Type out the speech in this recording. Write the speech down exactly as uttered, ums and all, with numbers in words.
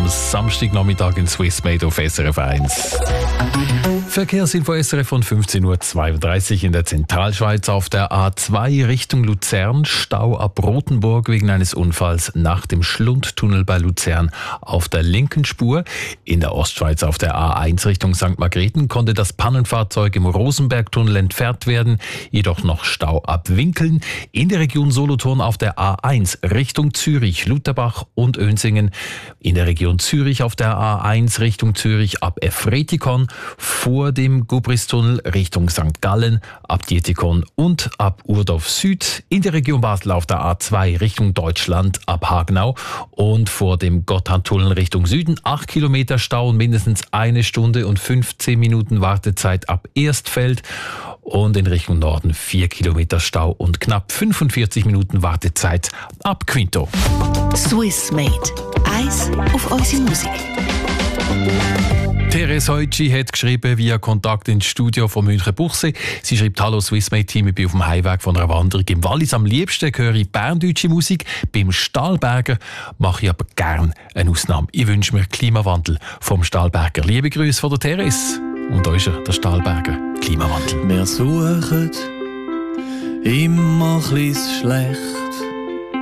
am Samstagnachmittag in Swissmade auf S R F eins. Verkehrsinfo S R F von fünfzehn Uhr zweiunddreißig in der Zentralschweiz auf der A zwei Richtung Luzern. Stau ab Rothenburg wegen eines Unfalls nach dem Schlundtunnel bei Luzern auf der linken Spur. In der Ostschweiz auf der A eins Richtung Sankt Margrethen konnte das Pannenfahrzeug im Rosenbergtunnel entfernt werden, jedoch noch Stau ab Winkeln. In der Region Solothurn auf der A eins Richtung Zürich, Lutherbach und Önsingen. In der Region Zürich auf der A eins Richtung Zürich ab Efretikon, vor dem Gubristunnel Richtung Sankt Gallen, ab Dietikon und ab Urdorf Süd. In der Region Basel auf der A zwei Richtung Deutschland ab Hagenau und vor dem Gotthardtunnel Richtung Süden acht Kilometer Stau und mindestens eine Stunde und fünfzehn Minuten Wartezeit ab Erstfeld. Und in Richtung Norden vier Kilometer Stau und knapp fünfundvierzig Minuten Wartezeit ab Quinto. Swissmade. Eis auf unsere Musik. Therese Heutschi hat geschrieben via Kontakt ins Studio von München-Buchsee. Sie schreibt: Hallo Swissmade-Team, ich bin auf dem Heimweg von einer Wanderung im Wallis. Am liebsten höre ich berndeutsche Musik. Beim Stahlberger mache ich aber gern eine Ausnahme. Ich wünsche mir Klimawandel vom Stahlberger. Liebe Grüße von der Therese. Und da ist er, der Stahlberger. Klimawandel. Wir suchen immer ein bisschen Schlecht.